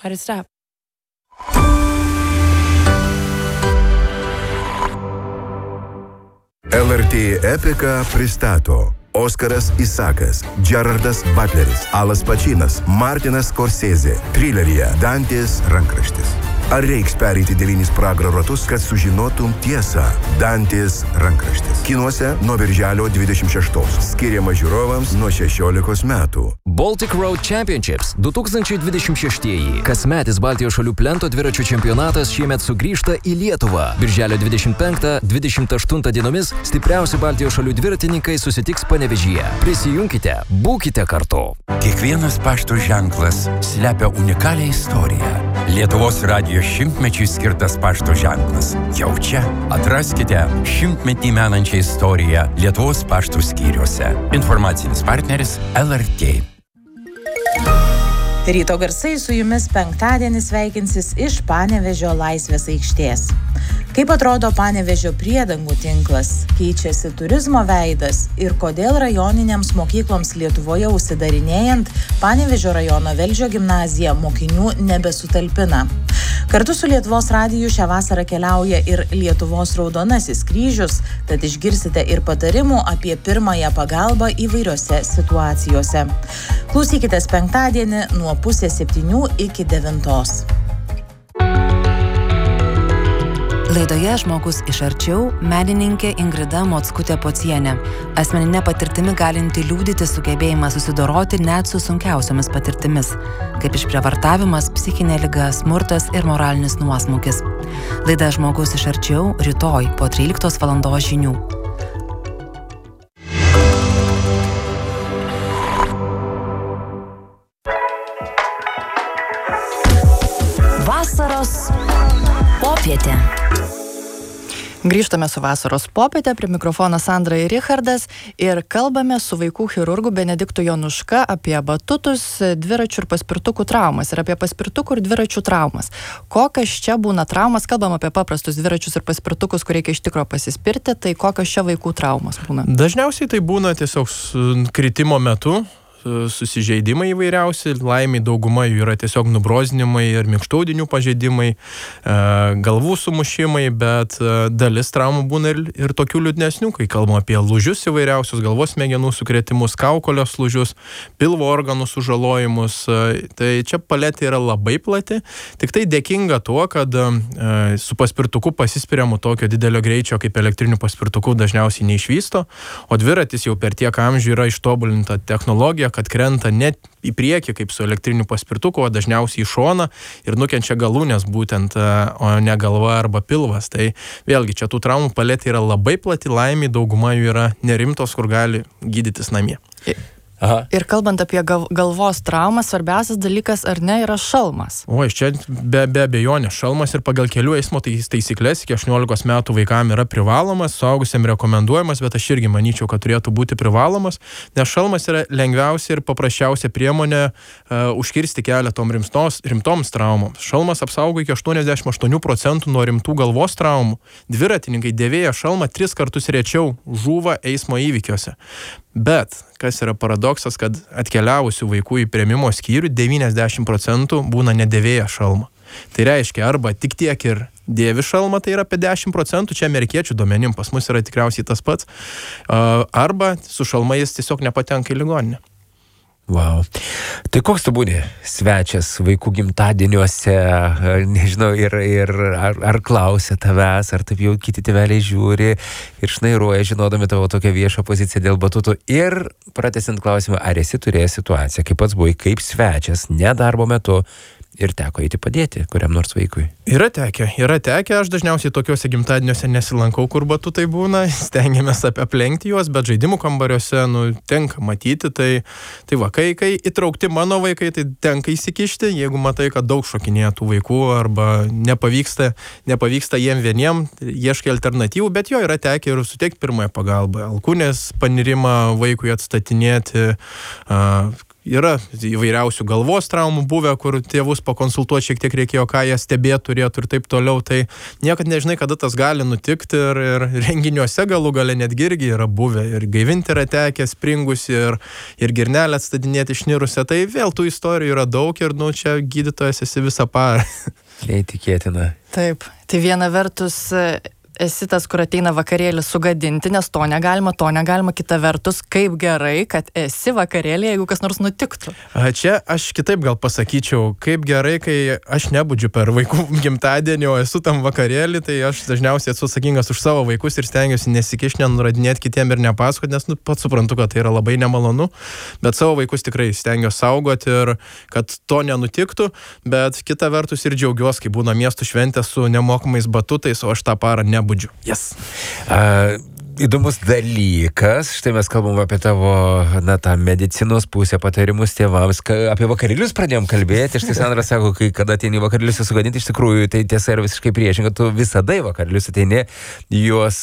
How did it stop? LRT Epica pristato Oskaras Isakas, Gerardas Butleris, Alas Pačinas, Martinas Scorsese, trileryje Dantės rankraštis. Ar reiks pereiti 9 pragaro ratus, kad sužinotum tiesą? Dantės rankraštis. Kinuose nuo birželio 26. Skiriama žiūrovams nuo 16 metų. Baltic Road Championships 2026. Kasmetis Baltijos šalių plento dviračių čempionatas šiemet sugrįžta į Lietuvą. Birželio 25-28 dienomis stipriausi Baltijos šalių dviratininkai susitiks Panevėžyje. Prisijunkite, būkite kartu. Kiekvienas pašto ženklas slepia unikalią istoriją. Lietuvos radijo 100-mečiui skirtas pašto ženklas. Jau čia atraskite 100-metį menančią istoriją Lietuvos pašto skyriuose. Informacinis partneris LRT. Ryto garsai su jumis penktadienį sveikinsis iš Panevėžio Laisvės aikštės. Kaip atrodo Panevėžio priedangų tinklas, keičiasi turizmo veidas ir kodėl rajoninėms mokykloms Lietuvoje užsidarinėjant Panevėžio rajono Velžio gimnazija mokinių nebesutalpina. Kartu su Lietuvos radiju šią vasarą keliauja ir Lietuvos Raudonasis kryžius, tad išgirsite ir patarimų apie pirmąją pagalbą įvairiose situacijose. Klausykitės penktadienį nuo 6:30 iki 9. Laidoje Žmogus iš arčiau menininkė Ingrida Mockutė-Pocienė. Asmeninė patirtimi galinti liudyti sugebėjimą susidoroti net su sunkiausiomis patirtimis, kaip išprievartavimas, psichinė liga, smurtas ir moralinis nuosmukis. Laida Žmogus iš arčiau rytoj po 13 valandos žinių. Vasaros popietė. Grįžtame su vasaros popietė, prie mikrofono Sandra ir Richardas ir kalbame su vaikų chirurgu Benediktu Jonuška apie batutus, dviračių ir paspirtukų traumas ir apie paspirtukų ir dviračių traumas. Kokios čia būna traumas, kalbam apie paprastus dviračius ir paspirtukus, kur reikia iš tikro pasispirti, tai kokios čia vaikų traumos būna? Dažniausiai tai būna tiesiog kritimo metu, susižeidimai įvairiausi, laimiai dauguma jų yra tiesiog nubrozdinimai ir minkštaudinių pažeidimai, galvų sumušimai, bet dalis traumų būna ir tokių liūdnesnių, kai kalbam apie lūžius įvairiausius, galvos smegenų sukrėtimus, kaukolės lūžius, pilvo organų sužalojimus. Tai čia paletė yra labai plati, tik tai dėkinga tuo, kad su paspirtuku pasispiriamu tokio didelio greičio kaip elektrinių paspirtukų dažniausiai neišvysto, o dviratis jau per tiek amžių yra ištobulinta technologija, kad krenta net į priekį kaip su elektriniu paspirtuku, o dažniausiai į šoną ir nukenčia galūnės būtent, o ne galva arba pilvas. Tai vėlgi čia tų traumų paletė yra labai plati, laimiai dauguma jų yra nerimtos, kur gali gydytis namie. Aha. Ir kalbant apie galvos traumą, svarbiausias dalykas ar ne yra šalmas? O, čia be abejonės šalmas ir pagal kelių eismo taisyklės iki 18 metų vaikam yra privalomas, suaugusiam rekomenduojamas, bet aš irgi manyčiau, kad turėtų būti privalomas, nes šalmas yra lengviausia ir paprasčiausia priemonė užkirsti kelią tom rimtoms traumoms. Šalmas apsaugo iki 88% nuo rimtų galvos traumų. Dviratininkai dėvėję šalmą 3 kartus rečiau žūva eismo įvykiuose. Bet, kas yra paradoksas, kad atkeliavusių vaikų į priėmimo skyrių 90% būna nedėvėję šalmą. Tai reiškia, arba tik tiek ir dėvi šalmą, tai yra apie 10%, čia amerikiečių duomenim, pas mus yra tikriausiai tas pats, arba su šalmais tiesiog nepatenka į ligoninę. Wow. Tai koks tu būni svečias vaikų gimtadieniuose, nežinau, ar klausia tavęs, ar taip jau kiti tėveliai žiūri ir šnairuoja, žinodami tavo tokią viešą poziciją dėl batutų, ir pratęsiant klausimą, ar esi turėjęs situaciją, kaip pats buvai kaip svečias, ne darbo metu, ir teko eiti padėti kuriam nors vaikui? Yra tekę. Aš dažniausiai tokiuose gimtadieniuose nesilankau, kur batutai būna, stengiamės aplenkti juos, bet žaidimų kambariuose, tenka matyti, tai va, kai įtraukti mano vaikai, tai tenka įsikišti, jeigu matai, kad daug šokinėja tų vaikų arba nepavyksta jiem vieniem, ieškai alternatyvų, bet jo yra tekę ir suteikti pirmąją pagalbą, alkūnės panirimą vaikui atstatinėti, Yra įvairiausių galvos traumų buvę, kur tėvus pakonsultuoti šiek tiek reikėjo, ką jie stebėtų turėtų ir taip toliau. Tai niekad nežinai, kada tas gali nutikti ir renginiuose galų gale netgi irgi yra buvę. Ir gaivinti yra tekę, springusi ir girnelę atstadinėti išnirusią. Tai vėl tų istorijų yra daug ir čia gydytojas esi visą parą. Neįtikėtina. Taip, tai viena vertus esi tas, kur ateina vakarėlį sugadinti, nes to negalima, kita vertus, kaip gerai, kad esi vakarėlį, jeigu kas nors nutiktų. Čia aš kitaip gal pasakyčiau, kaip gerai, kai aš nebudžiu per vaikų gimtadienį, o esu tam vakarėlį, tai aš dažniausiai esu atsakingas už savo vaikus ir stengiuosi nesikišti, nenuradinėti kitiem ir nepasakoti, nes pats suprantu, kad tai yra labai nemalonu, bet savo vaikus tikrai stengiuosi saugoti ir kad to nenutiktų, bet kita vertus ir džiaugiuosi, kai būna miestų šventė su nemokamais batutais, o aš tą parą nebudžiu. Yes. Įdomus dalykas, štai mes kalbam apie tavo, tą medicinos pusę, patarimus tėvams, apie vakarėlius pradėjom kalbėti, štai Sandra sako, kai kada ateini vakarėlius sugadinti, iš tikrųjų tai tiesa yra visiškai priešinga, tu visada į vakarėlius ateini juos,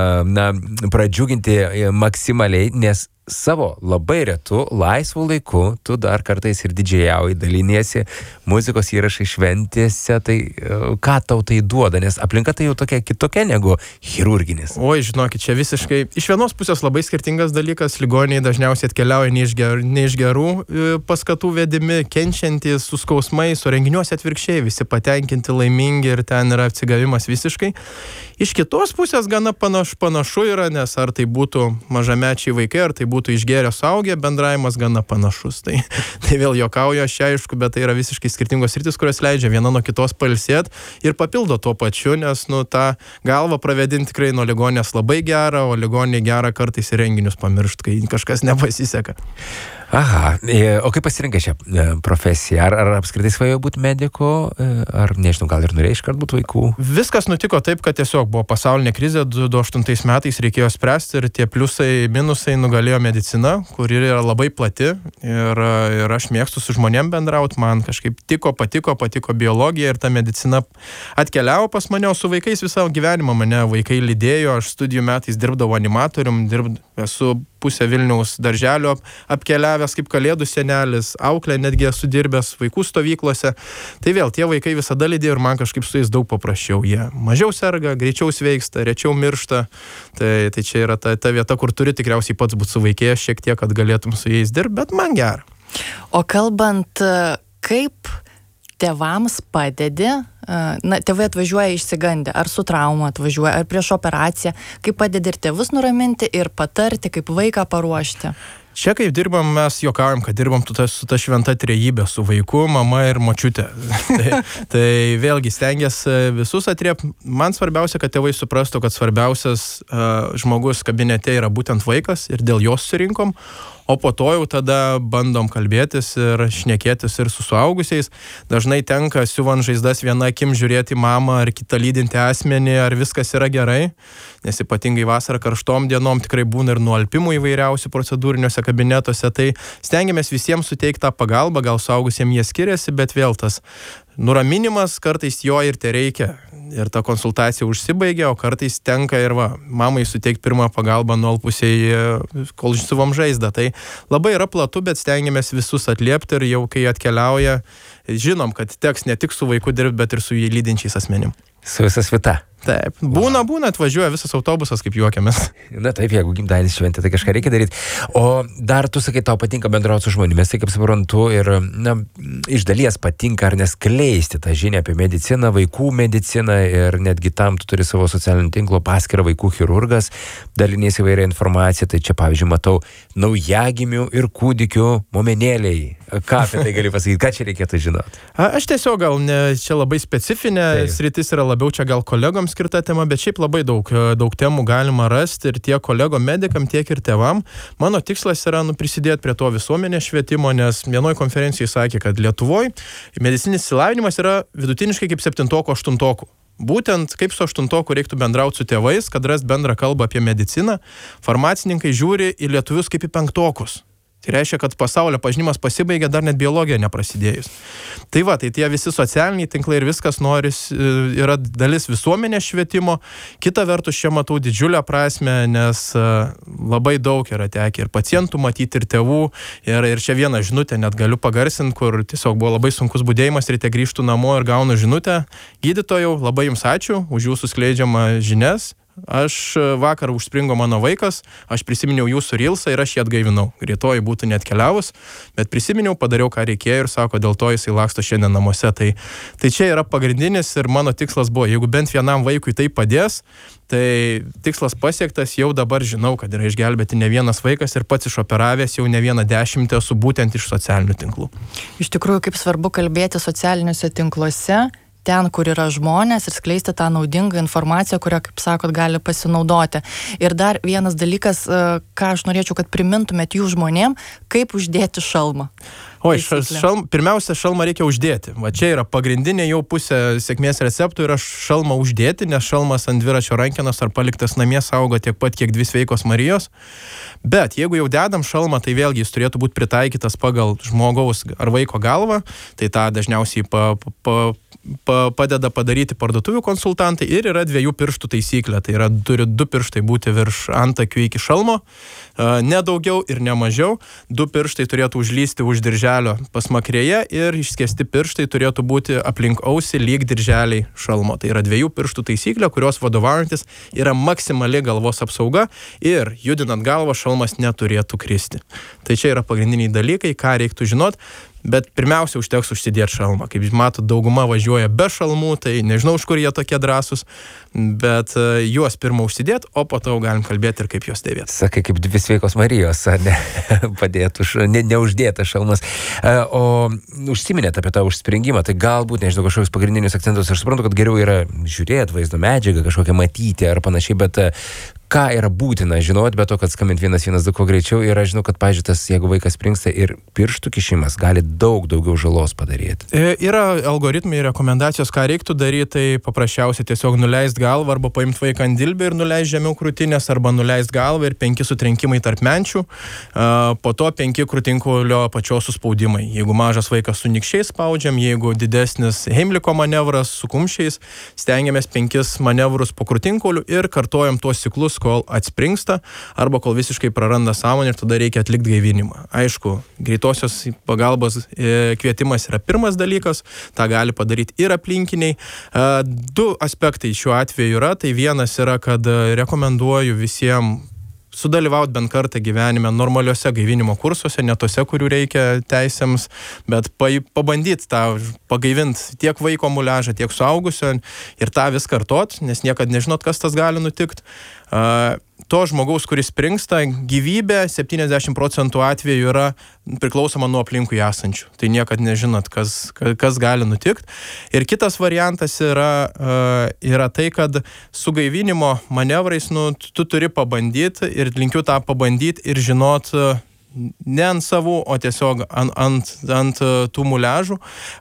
pradžiuginti maksimaliai, nes savo labai retu laisvu laiku tu dar kartais ir didžėjauji, daliniesi muzikos įrašai šventėse, tai ką tau tai duoda, nes aplinka tai jau tokia kitokia negu chirurginis. Oi, žinokit, čia visiškai iš vienos pusės labai skirtingas dalykas, ligoniai dažniausiai atkeliauja ne iš gerų paskatų vedimi, kenčiantys su skausmais, o renginiuose atvirkščiai, visi patenkinti, laimingi ir ten yra apsigavimas visiškai. Iš kitos pusės gana panašu yra, nes ar tai būtų mažamečiai vaikai, ar tai būtų išgėrę suaugę, bendravimas gana panašus. Tai vėl juokauju aš, aišku, bet tai yra visiškai skirtingos sritys, kurios leidžia viena nuo kitos pailsėti ir papildo tuo pačiu, nes tą galvą pravedinti tikrai nuo ligonės labai gera, o ligonė gera kartais ir renginius pamiršt, kai kažkas nepasiseka. Aha, o kaip pasirinkai šią profesiją? Ar apskritai svajojo būti mediku, ar nežinau, gal ir norėjai iškart būti vaikų? Viskas nutiko taip, kad tiesiog buvo pasaulinė krizė, 2008 metais reikėjo spręsti ir tie pliusai, minusai nugalėjo medicina, kuri yra labai plati ir aš mėgstu su žmonėm bendrauti, man kažkaip patiko biologija ir ta medicina atkeliavo pas mane, o su vaikais visą gyvenimą mane vaikai lydėjo, aš studijų metais dirbdavau animatorium, esu pusę Vilniaus darželio apkeliavęs kaip kalėdų senelis, auklę netgi esu dirbęs vaikų stovyklose. Tai vėl tie vaikai visada lydėjo ir man kažkaip su jais daug paprasčiau. Jie mažiau serga, greičiau sveiksta, rečiau miršta. Tai čia yra ta vieta, kur turi tikriausiai pats būti suvaikėjęs šiek tiek, kad galėtum su jais dirbti, bet man gera. O kalbant, kaip tėvams padedi, tėvai atvažiuoja išsigandę, ar su trauma atvažiuoja, ar prieš operaciją, kaip padedi ir tėvus nuraminti ir patarti, kaip vaiką paruošti? Čia kaip dirbam, mes juokaujam, kad dirbam su ta šventa trejybė, su vaiku, mama ir močiutė. Tai vėlgi stengiasi visus atriepti. Man svarbiausia, kad tėvai suprastų, kad svarbiausias žmogus kabinete yra būtent vaikas ir dėl jos surinkom, o po to jau tada bandom kalbėtis ir šnekėtis ir su suaugusiais. Dažnai tenka siuvant žaizdas viena akim žiūrėti mamą ar kitą lydinti asmenį, ar viskas yra gerai, nes ypatingai vasarą karštom dienom tikrai būna ir nualpimų įvairiausių procedūriniuose kabinetuose, tai stengiamės visiems suteikti tą pagalbą, gal suaugusiems jie skiriasi, bet vėl tas nuraminimas kartais jo ir te reikia. Ir ta konsultacija užsibaigia, o kartais tenka ir mamai suteikti pirmą pagalbą nualpusiai, kol siuvom žaizdą. Tai labai yra platu, bet stengiamės visus atliepti ir jau kai atkeliauja, žinom, kad teks ne tik su vaiku dirbti, bet ir su jį lydinčiais asmenim. Su visa svita. Taip, būna, atvažiuoja visas autobusas, kaip juokiamės. Na taip, jeigu gimtadienis šventė, tai kažką reikia daryti. O dar tu sakai, tau patinka bendrauti su žmonėmis, tai kaip suprantu, ir iš dalies patinka ar neskleisti tą žinią apie mediciną, vaikų mediciną ir netgi tam tu turi savo socialinio tinklo paskyrą vaikų chirurgas, daliniesi įvairią informaciją, tai čia pavyzdžiui matau naujagimių ir kūdikių momenėliai. Ką apie tai gali pasakyti, ką čia reikėtų žinoti? Aš tiesiog gal čia labai specifinė sritis yra labiau čia gal kolegoms skirta tema, bet šiaip labai daug temų galima rasti ir tiek kolegom medikam, tiek ir tėvam. Mano tikslas yra prisidėti prie to visuomenės švietimo, nes vienoj konferencijai sakė, kad Lietuvoje medicininis išsilavinimas yra vidutiniškai kaip 7-8. Būtent kaip su 8 reiktų bendrauti su tėvais, kad ras bendrą kalbą apie mediciną. Farmacininkai žiūri į lietuvius kaip į 5. Tai reiškia, kad pasaulio pažinimas pasibaigia dar net biologija neprasidėjus. Tai va, tai tie visi socialiniai tinklai ir viskas yra dalis visuomenės švietimo. Kita vertus, čia matau didžiulę prasme, nes labai daug yra tekę ir pacientų matyti, ir tėvų. Ir čia vieną žinutę net galiu pagarsinti, kur tiesiog buvo labai sunkus budėjimas, ryte grįžtų namo ir gaunu žinutę. Gydytojau, labai jums ačiū už jūsų skleidžiamą žinias. Aš vakar užspringo mano vaikas, aš prisiminiau jūsų reelsą ir aš jį atgaivinau. Rytoj būtų net keliavus, bet prisiminiau, padariau, ką reikėjo ir sako, dėl to jisai laksto šiandien namuose. Tai čia yra pagrindinis ir mano tikslas buvo, jeigu bent vienam vaikui tai padės, tai tikslas pasiektas, jau dabar žinau, kad yra išgelbėti ne vienas vaikas ir pats išoperavęs jau ne vieną 10 esu būtent iš socialinių tinklų. Iš tikrųjų, kaip svarbu kalbėti socialiniuose tinkluose, ten, kur yra žmonės ir skleisti tą naudingą informaciją, kurią, kaip sakot, gali pasinaudoti. Ir dar vienas dalykas, ką aš norėčiau, kad primintumėt jų žmonėm, kaip uždėti šalmą. Pirmiausia, šalmą reikia uždėti. Va čia yra pagrindinė jau pusė sėkmės receptų yra šalmą uždėti, nes šalmas ant dviračio rankenos ar paliktas namie saugo tiek pat, kiek 2 sveikos Marijos. Bet jeigu jau dedam šalmą, tai vėlgi jis turėtų būti pritaikytas pagal žmogaus ar vaiko galvą, tai tą dažniausiai padeda padaryti parduotuvių konsultantai ir yra 2 pirštų taisyklė. Tai yra, turi 2 pirštai būti virš antakių iki šalmo, ne daugiau ir ne mažiau. 2 pirštai turėtų užlysti už dirželio pasmakrėje ir išskesti pirštai turėtų būti aplink ausį lyg dirželiai šalmo. Tai yra 2 pirštų taisyklė, kurios vadovaujantis yra maksimali galvos apsauga ir judinant galvą šalmas neturėtų kristi. Tai čia yra pagrindiniai dalykai, ką reiktų žinot. Bet pirmiausia, užteks užsidėti šalmą. Kaip matot, dauguma važiuoja be šalmų, tai nežinau, už kur jie tokie drąsūs, bet juos pirmą užsidėti, o po to galim kalbėti ir kaip juos dėvėti. Sakai, kaip 2 sveikos Marijos, ne, padėtų, neuždėtas šalmas. O užsiminėt apie tą užspringimą, tai galbūt, nežinau, kažkokius pagrindinius akcentus. Aš suprantu, kad geriau yra žiūrėti vaizdo medžiagą, kažkokią matyti ar panašiai, bet ką yra būtina žinoti, bet to, kad skambint 112 kuo greičiau, ir aš žinau, kad, pavyzdžiui, tas, jeigu vaikas springsta ir pirštų kišimas gali daug daugiau žalos padaryti. Yra algoritmai, rekomendacijos, ką reiktų daryti, tai paprasčiausiai tiesiog nuleisti galvą arba paimti vaiką ant dilbį ir nuleisti žemiau krūtinės, arba nuleisti galvą ir 5 sutrenkimai tarp menčių, po to 5 krūtinkaulio apačios suspaudimai. Jeigu mažas vaikas su nykščiais spaudžiam, jeigu didesnis Heimliko manevras su kumščiais, stengiamės 5 manevrus po krūtinkauliu ir kartojam tuos ciklus, kol atspringsta arba kol visiškai praranda sąmonę ir tada reikia atlikti gaivinimą. Aišku, greitosios pagalbos kvietimas yra pirmas dalykas, tą gali padaryti ir aplinkiniai. 2 aspektai šiuo atveju yra, tai vienas yra, kad rekomenduoju visiems sudalyvauti bent kartą gyvenime normaliuose gaivinimo kursuose, ne tose, kurių reikia teisėms, bet pabandyti tą pagaivinti tiek vaiko muliažą, tiek suaugusio ir tą vis kartot, nes niekad nežinot, kas tas gali nutikti. To žmogaus, kuris springsta, gyvybė 70% atveju yra priklausoma nuo aplinkui esančių. Tai niekad nežinot, kas gali nutikti. Ir kitas variantas yra tai, kad su gaivinimo manevrais tu turi pabandyti ir linkiu tą pabandyti ir žinot ne ant savų, o tiesiog ant tų muliažų.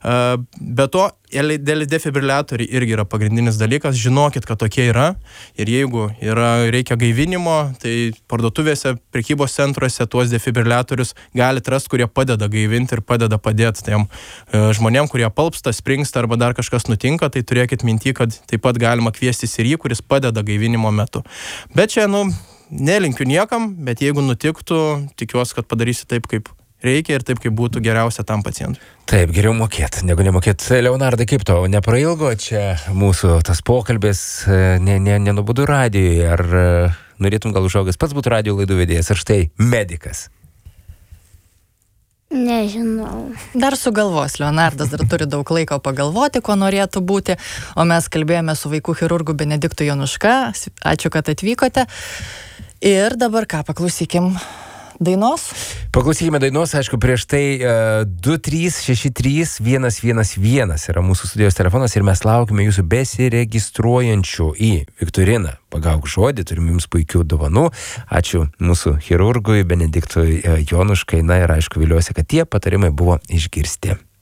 Be to, defibriliatoriai irgi yra pagrindinis dalykas. Žinokit, kad tokie yra. Ir jeigu reikia gaivinimo, tai parduotuvėse, prekybos centruose tuos defibriliatorius galite rasti, kurie padeda gaivinti ir padeda padėti tiem žmonėm, kurie palpsta, springsta arba dar kažkas nutinka, tai turėkit minty, kad taip pat galima kviestis ir jį, kuris padeda gaivinimo metu. Bet čia, nelinkiu niekam, bet jeigu nutiktų, tikiuosi, kad padarysi taip, kaip reikia ir taip, kaip būtų geriausia tam pacientui. Taip, geriau mokėti, negu nemokėti. Leonardai, kaip tau, neprailgo čia mūsų tas pokalbis, nenubudu radijui, ar norėtum gal užaugęs pats būtų radijo laidų vedėjas, ar štai medikas? Nežinau. Dar sugalvos, Leonardas dar turi daug laiko pagalvoti, ko norėtų būti, o mes kalbėjome su vaikų chirurgu Benediktu Jonuška. Ačiū, kad atvykote. Ir dabar ką, paklausykim dainos? Paklausykime dainos, aišku, prieš tai 2363-111 yra mūsų studijos telefonas ir mes laukime jūsų besiregistruojančių į Viktoriną. Pagauk žodį, turim jums puikių dovanų. Ačiū mūsų chirurgui Benediktui Jonuškai. Na ir aišku, viliuosi, kad tie patarimai buvo išgirsti.